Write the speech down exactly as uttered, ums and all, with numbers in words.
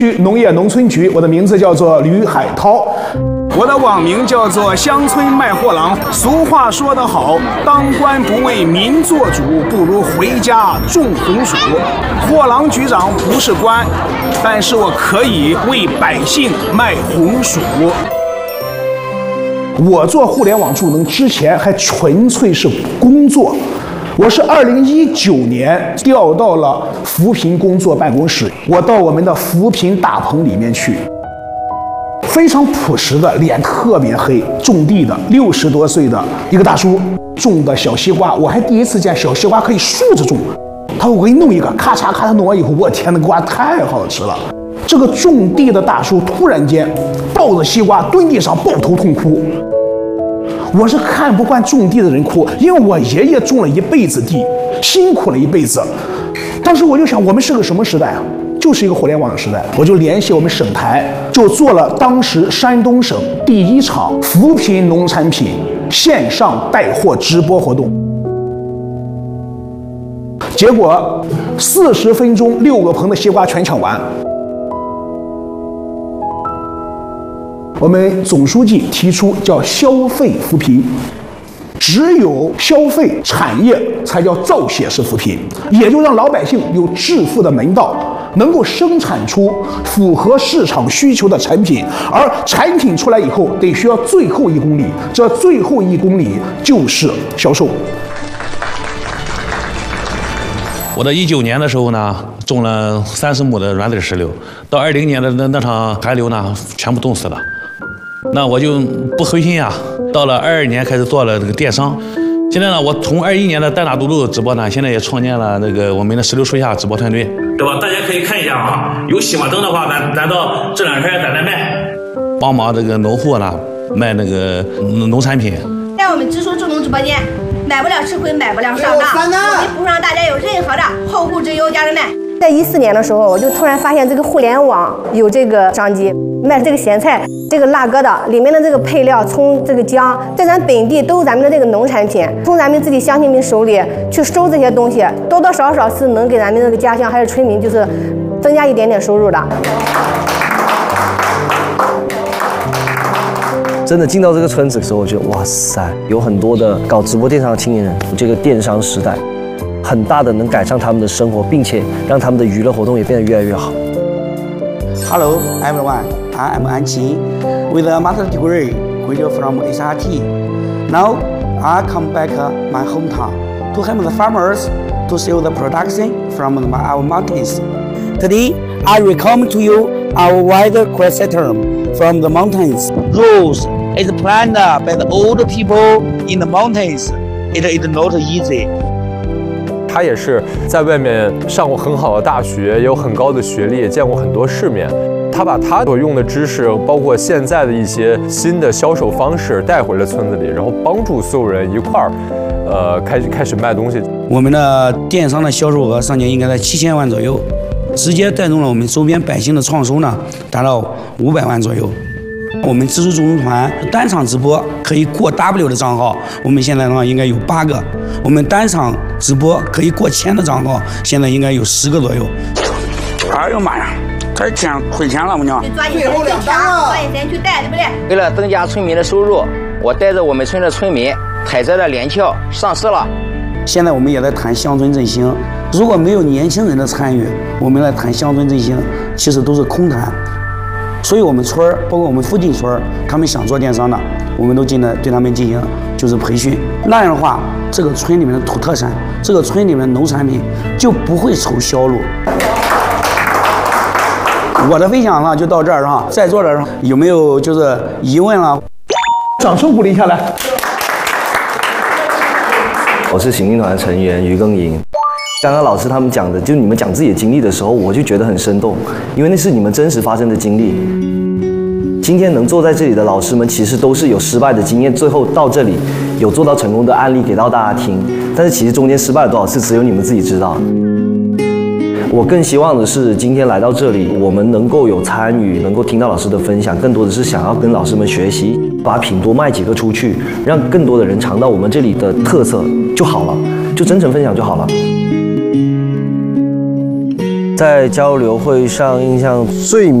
农业农村局，我的名字叫做吕海涛，我的网名叫做乡村卖货郎。俗话说得好，当官不为民做主，不如回家种红薯。货郎局长不是官，但是我可以为百姓卖红薯。我做互联网助能之前还纯粹是工作。我是二零一九年调到了扶贫工作办公室，我到我们的扶贫大棚里面去，非常朴实的，脸特别黑，种地的六十多岁的一个大叔，种的小西瓜，我还第一次见小西瓜可以竖着种。他说我给你弄一个，咔嚓咔嚓弄完以后，我天，那瓜太好吃了。这个种地的大叔突然间抱着西瓜蹲地上抱头痛哭。我是看不惯种地的人哭，因为我爷爷种了一辈子地，辛苦了一辈子。当时我就想，我们是个什么时代啊？就是一个互联网的时代。我就联系我们省台，就做了当时山东省第一场扶贫农产品线上带货直播活动。结果四十分钟六个棚的西瓜全抢完。我们总书记提出叫消费扶贫，只有消费产业才叫造血式扶贫，也就让老百姓有致富的门道，能够生产出符合市场需求的产品，而产品出来以后得需要最后一公里，这最后一公里就是销售。 我到一九年的时候呢，种了三十亩的软籽石榴，到二零年的那那场寒流呢，全部冻死了。那我就不灰心呀，到了二二年开始做了这个电商。现在呢，我从二一年的单打独斗直播呢，现在也创建了那个我们的石榴树下直播团队，对吧？大家可以看一下啊，有喜欢灯的话，咱咱到这两天咱再卖，帮忙这个农户呢卖那个农产品。 在我们知书助农直播间，买不了吃亏，买不了上当，我们不让大家有任何的后顾之忧，家人们。 在一四年的时候，我就突然发现这个互联网有这个商机，卖这个咸菜、这个辣疙瘩里面的这个配料葱、这个姜，在咱本地都是咱们的这个农产品，从咱们自己乡亲们手里去收这些东西，多多少少是能给咱们这个家乡还有村民就是增加一点点收入的。 真的进到这个村子的时候，我觉得哇塞，有很多的搞直播电商的青年人，这个电商时代。很大的能改善他们的生活，并且让他们的娱乐活动也变得越来越好。 Hello everyone, I am An Qin with a master's degree graduate from H R T. Now I come back my hometown to help the farmers to sell the production from our mountains. Today I recommend to you our wild chrysanthemum from the mountains. Rose is planted by the old people in the mountains. It is not easy. 他也是在外面上过很好的大学，也有很高的学历，也见过很多世面。他把他所用的知识，包括现在的一些新的销售方式带回了村子里，然后帮助所有人一块儿，呃，开始开始卖东西。 我们的电商的销售额上年应该在七千万左右，直接带动了我们周边百姓的创收呢，达到五百万左右。我们知书助农团单场直播可以过 W 的账号，我们现在的话应该有八个；我们单场直播可以过千的账号，现在应该有十个左右。哎呦妈呀，太钱亏钱了，我娘！ 抓紧时间去抢，抓紧时间去带，对不对？ 为了增加村民的收入，我带着我们村的村民采摘了连翘上市了。 现在我们也在谈乡村振兴，如果没有年轻人的参与，我们来谈乡村振兴，其实都是空谈。所以我们村儿，包括我们附近村儿，他们想做电商的，我们都进来对他们进行就是培训。那样的话，这个村里面的土特产，这个村里面的农产品就不会愁销路。我的分享呢就到这儿哈，在座的有没有就是疑问了？ 掌声鼓励下来。 我是行进团成员于耕耘。刚刚老师他们讲的，就你们讲自己的经历的时候，我就觉得很生动，因为那是你们真实发生的经历。今天能坐在这里的老师们，其实都是有失败的经验，最后到这里有做到成功的案例给到大家听。但是其实中间失败了多少次，只有你们自己知道。我更希望的是，今天来到这里，我们能够有参与，能够听到老师的分享，更多的是想要跟老师们学习，把品多卖几个出去，让更多的人尝到我们这里的特色就好了，就真诚分享就好了。 在交流会上印象最